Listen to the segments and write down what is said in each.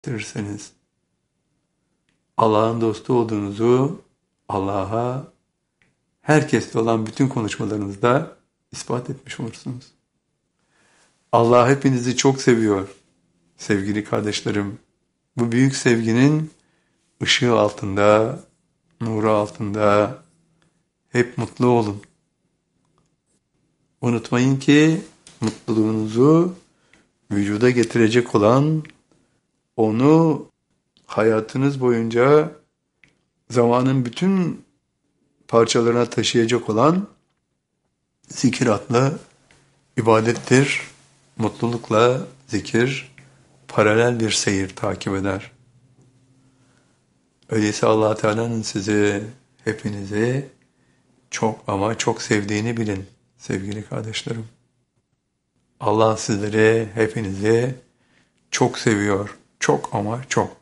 ettirirseniz, Allah'ın dostu olduğunuzu Allah'a herkesle olan bütün konuşmalarınızda ispat etmiş olursunuz. Allah hepinizi çok seviyor sevgili kardeşlerim. Bu büyük sevginin ışığı altında, nuru altında hep mutlu olun. Unutmayın ki mutluluğunuzu vücuda getirecek olan, onu hayatınız boyunca zamanın bütün parçalarına taşıyacak olan zikir adlı ibadettir. Mutlulukla zikir paralel bir seyir takip eder. Öyleyse Allah Teala'nın sizi, hepinizi çok ama çok sevdiğini bilin sevgili kardeşlerim. Allah sizleri, hepinizi çok seviyor. Çok ama çok.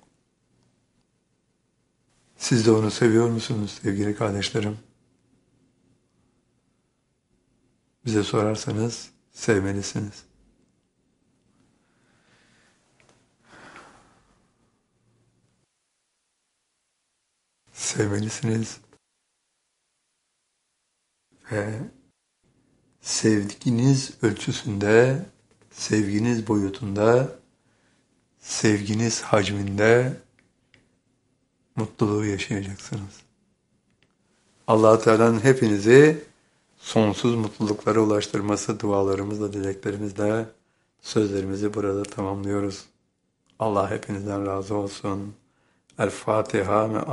Siz de onu seviyor musunuz sevgili kardeşlerim? Bize sorarsanız sevmelisiniz. Sevmelisiniz ve sevginiz ölçüsünde, sevginiz boyutunda, sevginiz hacminde mutluluğu yaşayacaksınız. Allah-u Teala'nın hepinizi sonsuz mutluluklara ulaştırması dualarımızla, dileklerimizle sözlerimizi burada tamamlıyoruz. Allah hepinizden razı olsun. El Fatiha.